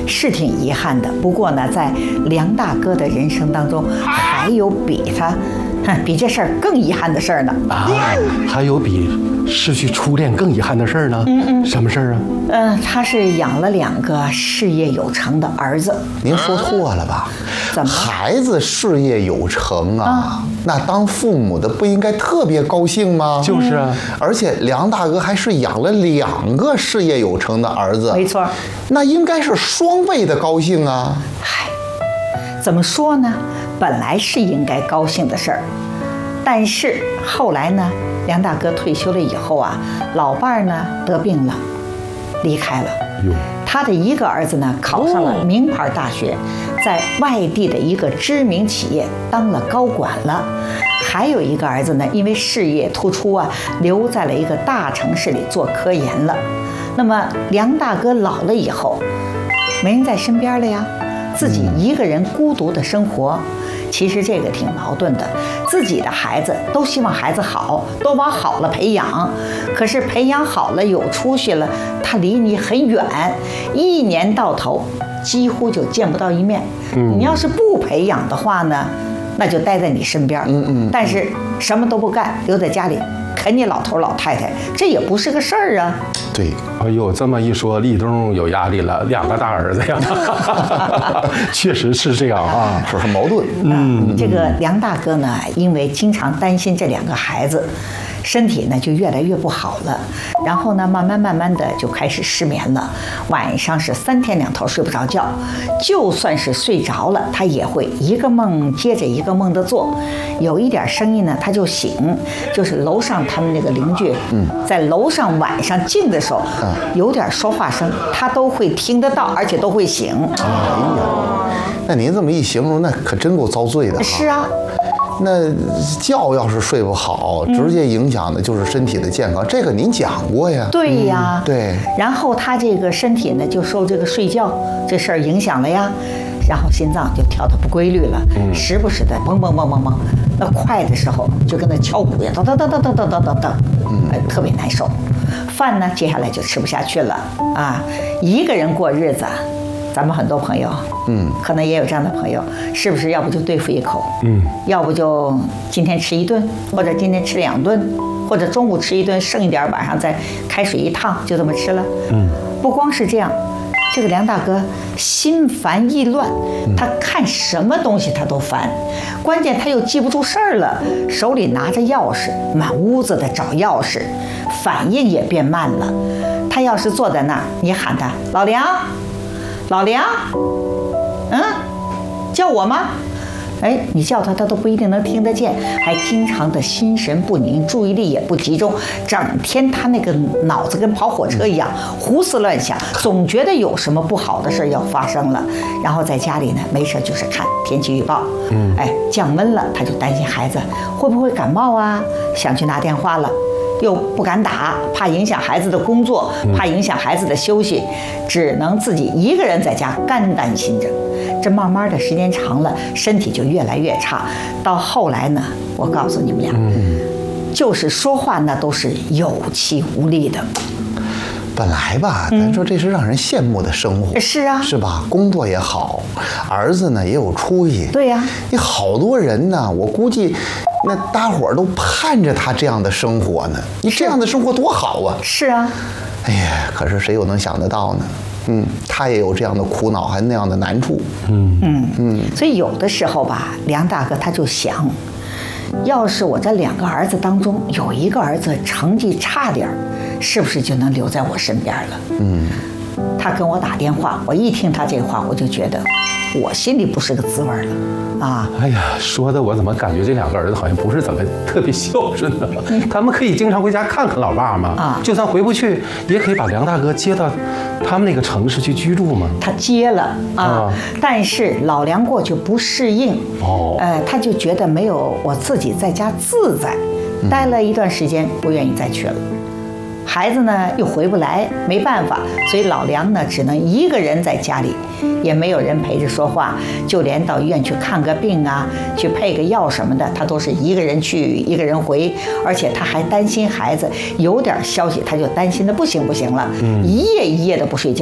是挺遗憾的。不过呢，在梁大哥的人生当中，还有比这事儿更遗憾的事儿呢。 啊，还有比失去初恋更遗憾的事儿呢？什么事儿啊？ 他是养了2个事业有成的儿子。 您说错了吧？ 怎么了？ 孩子事业有成啊，那当父母的不应该特别高兴吗？ 就是啊， 而且梁大哥还是养了2个事业有成的儿子， 没错， 那应该是双倍的高兴啊。 嗨，怎么说呢？本来是应该高兴的事儿，但是后来呢，梁大哥退休了以后啊，老伴儿呢得病了，离开了。他的一个儿子呢考上了名牌大学，在外地的一个知名企业当了高管了。还有一个儿子呢，因为事业突出啊，留在了一个大城市里做科研了。那么梁大哥老了以后，没人在身边了呀，自己一个人孤独的生活。其实这个挺矛盾的，自己的孩子都希望孩子好，都往好了培养，可是培养好了有出息了，他离你很远，1年到头几乎就见不到一面。你要是不培养的话呢，那就待在你身边，但是什么都不干，留在家里啃你老头老太太，这也不是个事儿啊。 对， 哎呦，这么一说，立冬有压力了，2个大儿子呀，确实是这样啊， 是矛盾。 这个梁大哥呢，因为经常担心这2个孩子，身体呢就越来越不好了，然后呢，慢慢的就开始失眠了，晚上是3天2头睡不着觉，就算是睡着了，他也会一个梦接着一个梦的做，有一点声音呢他就醒，就是楼上他们那个邻居，在楼上晚上静的时候，有点说话声，他都会听得到，而且都会醒。 哎呀，那您这么一形容，那可真够遭罪的啊。 是啊。 那觉要是睡不好，直接影响的就是身体的健康，这个您讲过呀。 对呀， 对。 然后他这个身体呢，就受这个睡觉这事儿影响了呀，然后心脏就跳得不规律了，时不时的蹦蹦蹦蹦蹦，那快的时候就跟那敲鼓一样，噔噔噔噔噔噔噔噔噔，特别难受。饭呢，接下来就吃不下去了啊，一个人过日子。咱们很多朋友，可能也有这样的朋友，是不是？要不就对付一口，要不就今天吃1顿，或者今天吃2顿，或者中午吃1顿，剩一点，晚上再开水一烫，就这么吃了。不光是这样，这个梁大哥心烦意乱，他看什么东西他都烦，关键他又记不住事儿了，手里拿着钥匙，满屋子的找钥匙，反应也变慢了。他要是坐在那儿，你喊他老梁。老梁，叫我吗？哎，你叫他，他都不一定能听得见，还经常的心神不宁，注意力也不集中，整天他那个脑子跟跑火车一样，胡思乱想，总觉得有什么不好的事要发生了。然后在家里呢，没事就是看天气预报，降温了，他就担心孩子会不会感冒啊，想去拿电话了。又不敢打，怕影响孩子的工作，怕影响孩子的休息，只能自己一个人在家干担心着。这慢慢的时间长了，身体就越来越差。到后来呢，我告诉你们俩，就是说话那都是有气无力的。 本来吧，咱说这是让人羡慕的生活， 是啊， 是吧？工作也好，儿子呢也有出息， 对呀。 你好多人呢，我估计那大伙儿都盼着他这样的生活呢。你这样的生活多好啊！ 是啊。 哎呀，可是谁又能想得到呢？他也有这样的苦恼，还那样的难处。 所以有的时候吧，梁大哥他就想，要是我这2个儿子当中有一个儿子成绩差点儿，是不是就能留在我身边了？他跟我打电话，我一听他这话，我就觉得我心里不是个滋味了啊！ 哎呀，说的我怎么感觉这2个儿子好像不是怎么特别孝顺呢？他们可以经常回家看看老爸吗？就算回不去，也可以把梁大哥接到他们那个城市去居住吗？ 他接了但是老梁过去不适应，他就觉得没有我自己在家自在，待了一段时间，不愿意再去了。孩子呢又回不来，没办法，所以老梁呢只能一个人在家里，也没有人陪着说话，就连到医院去看个病啊，去配个药什么的，他都是一个人去一个人回，而且他还担心孩子有点消息，他就担心的不行了，一夜一夜的不睡觉。